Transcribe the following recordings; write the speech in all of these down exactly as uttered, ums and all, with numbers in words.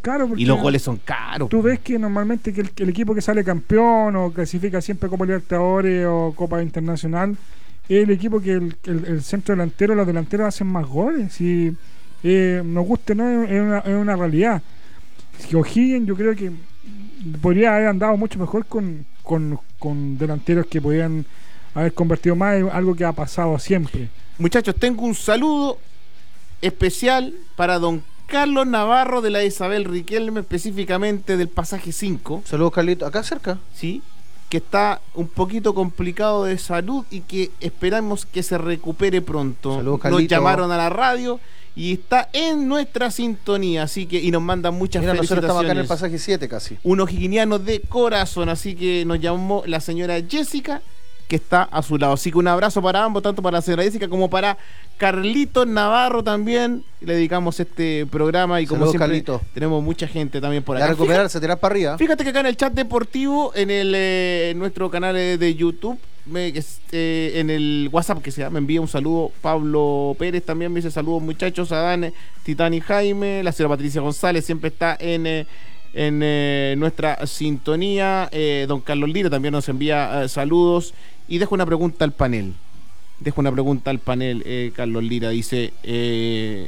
caros. Y los goles son caros. Tú ves que normalmente que el, que el equipo que sale campeón o clasifica siempre Copa Libertadores o Copa Internacional es el equipo que el, el, el centro delantero, los delanteros hacen más goles. Y eh, nos guste, ¿no? Es una, es una realidad. Que O'Higgins yo creo que podría haber andado mucho mejor con, con, con delanteros que podían haber convertido más en algo que ha pasado siempre. Muchachos, tengo un saludo especial para don Carlos Navarro de la Isabel Riquelme, específicamente del pasaje cinco. Saludos, Carlito. Acá cerca. Sí, que está un poquito complicado de salud y que esperamos que se recupere pronto. Saludos, Carlito. Nos llamaron a la radio y está en nuestra sintonía, así que y nos mandan muchas Mira, felicitaciones. nosotros estamos acá en el pasaje siete casi. Unos higginianos de corazón, así que nos llamó la señora Jessica, que está a su lado. Así que un abrazo para ambos, tanto para la señora Jessica como para Carlitos Navarro también. Le dedicamos este programa y como Saludos, siempre Carlito. Tenemos mucha gente también por acá. A recuperarse, tirar para arriba. Fíjate que acá en el chat deportivo, en el eh, en nuestro canal de YouTube, me, eh, en el WhatsApp que sea, me envía un saludo Pablo Pérez, también me dice saludos muchachos, Adán, Titán y Jaime, la señora Patricia González siempre está en... Eh, en eh, nuestra sintonía. eh, don Carlos Lira también nos envía eh, saludos y dejo una pregunta al panel dejo una pregunta al panel eh, Carlos Lira dice eh,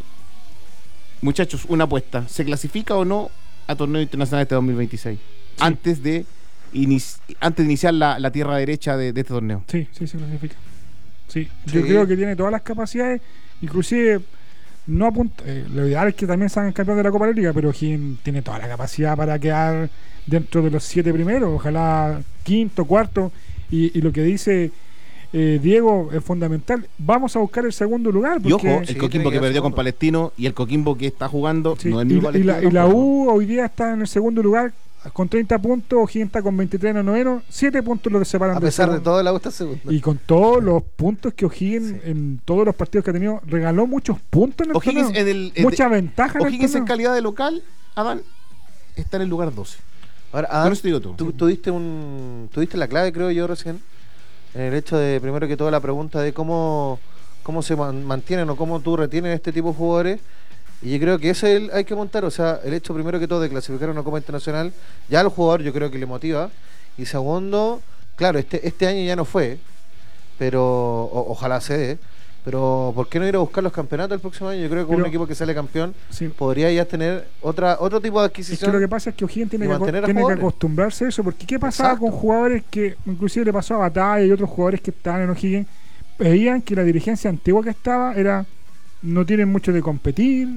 muchachos, una apuesta, ¿se clasifica o no a torneo internacional este dos mil veintiséis? Sí. antes de inici- antes de iniciar la, la tierra derecha de, de este torneo. Sí, sí se clasifica. Sí, yo sí. creo que tiene todas las capacidades, inclusive no apunta, eh, lo ideal es que también sean campeón de la Copa de la Liga, pero O'Higgins tiene toda la capacidad para quedar dentro de los siete primeros, ojalá quinto, cuarto, y, y lo que dice eh, Diego es fundamental. Vamos a buscar el segundo lugar. Y ojo, el sí, Coquimbo que, que perdió segundo. con Palestino y el Coquimbo que está jugando sí, no es y, mismo la, Palestino. y, la, y la U hoy día está en el segundo lugar con treinta puntos, O'Higgins está con veintitrés en el noveno, siete puntos lo que separan. A pesar de todo, la U está segundo. Y con todos los puntos que O'Higgins sí. en todos los partidos que ha tenido, regaló muchos puntos en el O'Higgins torneo. En el, en Mucha de, ventaja en O'Higgins el en calidad de local, Adán, está en el lugar doce. Ahora, Adán, eso te digo tú. Tú, tú diste un, tú diste la clave, creo yo, recién, en el hecho de, primero que todo, la pregunta de cómo, cómo se man, mantienen o cómo tú retienes este tipo de jugadores. Y yo creo que eso es el, hay que montar, o sea, el hecho primero que todo de clasificar a una Copa Internacional, ya al jugador yo creo que le motiva. Y segundo, claro, este este año ya no fue, pero o, ojalá se dé, pero ¿por qué no ir a buscar los campeonatos el próximo año? Yo creo que con un equipo que sale campeón sí. podría ya tener otra otro tipo de adquisición. Es que lo que pasa es que O'Higgins tiene, que, tiene que acostumbrarse a eso, porque ¿qué pasaba Exacto. con jugadores que, inclusive le pasó a Batalla y otros jugadores que estaban en O'Higgins, veían que la dirigencia antigua que estaba era... no tienen mucho de competir.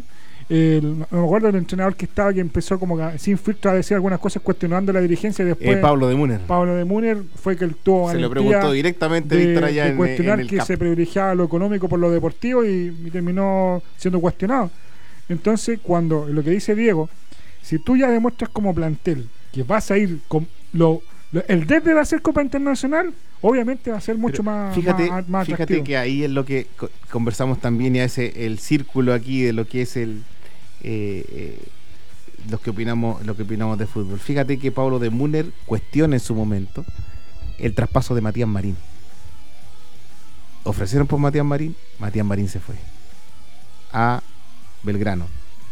El, me acuerdo del entrenador que estaba que empezó como que, sin filtro a decir algunas cosas cuestionando la dirigencia y después eh, Pablo de Múner Pablo de Múner fue que él tuvo se le preguntó directamente de, Víctor allá de en, cuestionar en el que campo. Se privilegiaba lo económico por lo deportivo y, y terminó siendo cuestionado. Entonces cuando lo que dice Diego, si tú ya demuestras como plantel que vas a ir con lo, lo el D E P va a ser Copa Internacional, obviamente va a ser mucho Pero más fíjate, más, más fíjate atractivo. Que ahí es lo que co- conversamos también, y ese el círculo aquí de lo que es el eh, eh, los que opinamos lo que opinamos de fútbol. Fíjate que Pablo de Múner cuestiona en su momento el traspaso de Matías Marín. Ofrecieron por Matías Marín, Matías Marín se fue a Belgrano.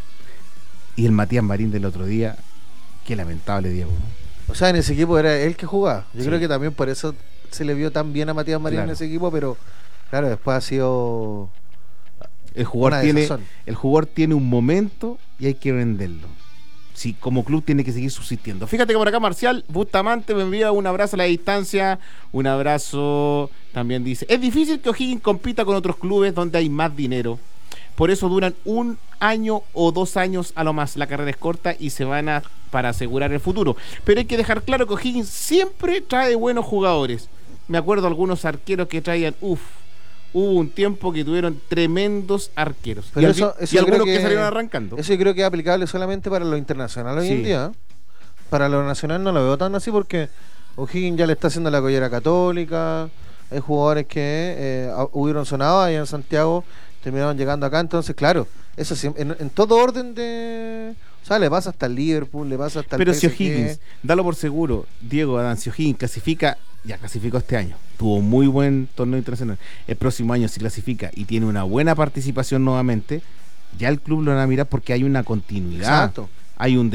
Y el Matías Marín del otro día, qué lamentable, Diego, ¿no? O sea, en ese equipo era él que jugaba. Yo sí. creo que también por eso se le vio tan bien a Matías Marín claro. en ese equipo, pero claro, después ha sido el jugador tiene el jugador tiene un momento y hay que venderlo. Sí, como club tiene que seguir subsistiendo. Fíjate que por acá Marcial Bustamante me envía un abrazo a la distancia, un abrazo, también dice, es difícil que O'Higgins compita con otros clubes donde hay más dinero. Por eso duran un año o dos años a lo más. La carrera es corta y se van a para asegurar el futuro. Pero hay que dejar claro que O'Higgins siempre trae buenos jugadores. Me acuerdo algunos arqueros que traían, uff, hubo un tiempo que tuvieron tremendos arqueros. Pero y, eso, al, eso y algunos que, que salieron arrancando. Eso yo creo que es aplicable solamente para lo internacional hoy sí. en día. Para lo nacional no lo veo tan así porque O'Higgins ya le está haciendo la collera católica. Hay jugadores que eh, hubieron sonado ahí en Santiago, terminaron llegando acá, entonces claro, eso sí, en, en todo orden de... O sea, le pasa hasta el Liverpool, le pasa hasta el Pero P S G. Si O'Higgins, dalo por seguro, Diego, Adán, si O'Higgins clasifica, ya clasificó este año, tuvo muy buen torneo internacional, el próximo año si clasifica y tiene una buena participación nuevamente, ya el club lo van a mirar porque hay una continuidad. Exacto. Hay un